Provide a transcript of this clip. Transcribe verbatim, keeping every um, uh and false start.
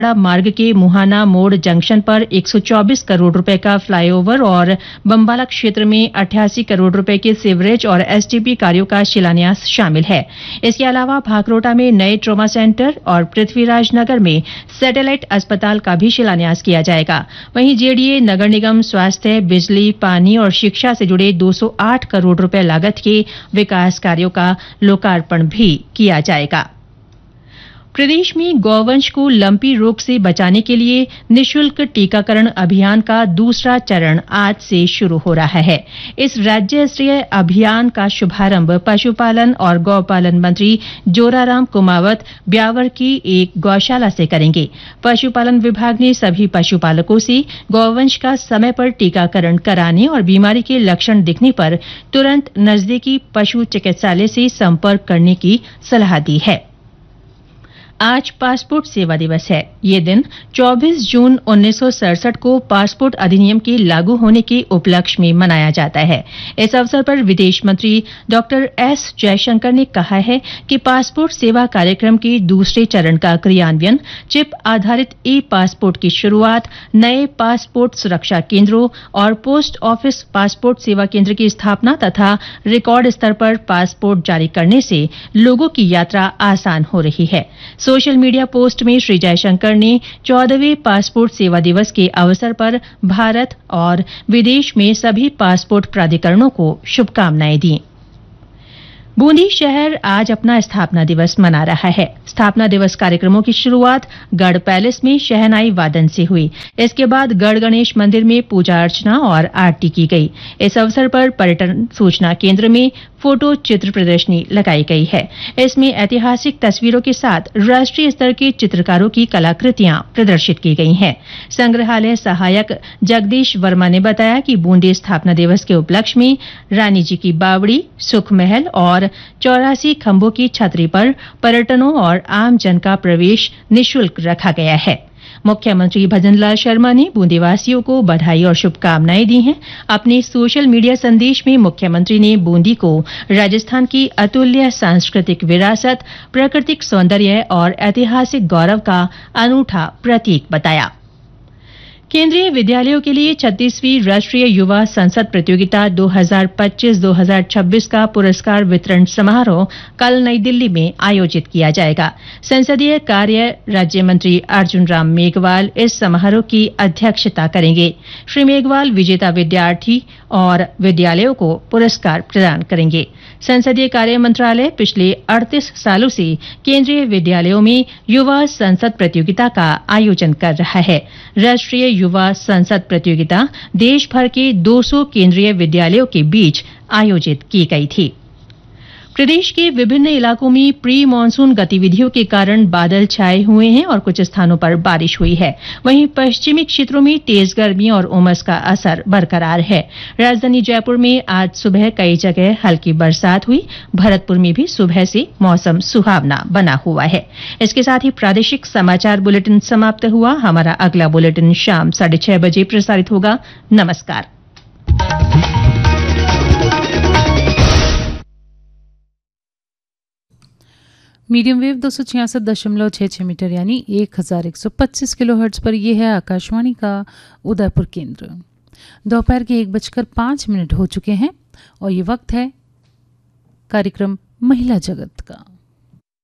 मार्ग के मुहाना मोड़ जंक्शन पर एक सौ चौबीस करोड़ रुपए का फ्लाईओवर और बम्बाला क्षेत्र में अट्ठासी करोड़ रुपए के सीवरेज और एसटीपी कार्यों का शिलान्यास शामिल है। इसके अलावा भाखरोटा में नए ट्रॉमा सेंटर और पृथ्वीराज नगर में सैटेलाइट अस्पताल का भी शिलान्यास किया जाएगा। वहीं जेडीए नगर निगम स्वास्थ्य, बिजली, पानी और शिक्षा से जुड़े दो सौ आठ करोड़ रुपए लागत के विकास कार्यों का लोकार्पण भी किया जाएगा। प्रदेश में गौवंश को लंपी रोग से बचाने के लिए निःशुल्क टीकाकरण अभियान का दूसरा चरण आज से शुरू हो रहा है। इस राज्य स्तरीय अभियान का शुभारंभ पशुपालन और गौपालन मंत्री जोराराम कुमावत ब्यावर की एक गौशाला से करेंगे। पशुपालन विभाग ने सभी पशुपालकों से गौवंश का समय पर टीकाकरण कराने और बीमारी के लक्षण दिखने पर तुरंत नजदीकी पशु चिकित्सालय से संपर्क करने की सलाह दी है। आज पासपोर्ट सेवा दिवस है। ये दिन चौबीस जून उन्नीस सौ सड़सठ को पासपोर्ट अधिनियम के लागू होने के उपलक्ष्य में मनाया जाता है। इस अवसर पर विदेश मंत्री डॉक्टर एस जयशंकर ने कहा है कि पासपोर्ट सेवा कार्यक्रम के दूसरे चरण का क्रियान्वयन, चिप आधारित ई पासपोर्ट की शुरूआत, नए पासपोर्ट सुरक्षा केंद्रों और पोस्ट ऑफिस पासपोर्ट सेवा केंद्र की स्थापना तथा रिकॉर्ड स्तर पर पासपोर्ट जारी करने से लोगों की यात्रा आसान हो रही है। सोशल मीडिया पोस्ट में श्री जयशंकर ने चौदहवें पासपोर्ट सेवा दिवस के अवसर पर भारत और विदेश में सभी पासपोर्ट प्राधिकरणों को शुभकामनाएं दी। बूंदी शहर आज अपना स्थापना दिवस मना रहा है। स्थापना दिवस कार्यक्रमों की शुरुआत गढ़ पैलेस में शहनाई वादन से हुई। इसके बाद गढ़ गणेश मंदिर में पूजा अर्चना और आरती की गई। इस अवसर पर पर्यटन सूचना केंद्र में फोटो चित्र प्रदर्शनी लगाई गई है। इसमें ऐतिहासिक तस्वीरों के साथ राष्ट्रीय स्तर के चित्रकारों की कलाकृतियां प्रदर्शित की गई हैं। संग्रहालय सहायक जगदीश वर्मा ने बताया कि बूंदी स्थापना दिवस के उपलक्ष्य में रानी जी की बावड़ी, सुख महल और चौरासी खंभों की छतरी पर पर्यटकों और आम जन का प्रवेश निःशुल्क रखा गया है। मुख्यमंत्री भजनलाल शर्मा ने बूंदीवासियों को बधाई और शुभकामनाएं दी हैं। अपने सोशल मीडिया संदेश में मुख्यमंत्री ने बूंदी को राजस्थान की अतुल्य सांस्कृतिक विरासत, प्राकृतिक सौंदर्य और ऐतिहासिक गौरव का अनूठा प्रतीक बताया। केंद्रीय विद्यालयों के लिए छत्तीसवीं राष्ट्रीय युवा संसद प्रतियोगिता दो हज़ार पच्चीस दो हज़ार छब्बीस का पुरस्कार वितरण समारोह कल नई दिल्ली में आयोजित किया जाएगा। संसदीय कार्य राज्य मंत्री अर्जुन राम मेघवाल इस समारोह की अध्यक्षता करेंगे। श्री मेघवाल विजेता विद्यार्थी और विद्यालयों को पुरस्कार प्रदान करेंगे। संसदीय कार्य मंत्रालय पिछले अड़तीस सालों से केंद्रीय विद्यालयों में युवा संसद प्रतियोगिता का आयोजन कर रहा है। राष्ट्रीय युवा संसद प्रतियोगिता देश भर के दो सौ केंद्रीय विद्यालयों के बीच आयोजित की गई थी। प्रदेश के विभिन्न इलाकों में प्री मानसून गतिविधियों के कारण बादल छाए हुए हैं और कुछ स्थानों पर बारिश हुई है। वहीं पश्चिमी क्षेत्रों में तेज गर्मी और उमस का असर बरकरार है। राजधानी जयपुर में आज सुबह कई जगह हल्की बरसात हुई। भरतपुर में भी सुबह से मौसम सुहावना बना हुआ है। इसके साथ ही प्रादेशिक समाचार बुलेटिन समाप्त हुआ। हमारा अगला बुलेटिन शाम साढ़े छह बजे प्रसारित होगा। नमस्कार। मीडियम वेव दो सौ छियासठ दशमलव छः छः मीटर यानी एक हजार एक सौ पच्चीस किलो हर्ट्ज पर यह है आकाशवाणी का उदयपुर केंद्र। दोपहर के एक बजकर पाँच मिनट हो चुके हैं और ये वक्त है कार्यक्रम महिला जगत का।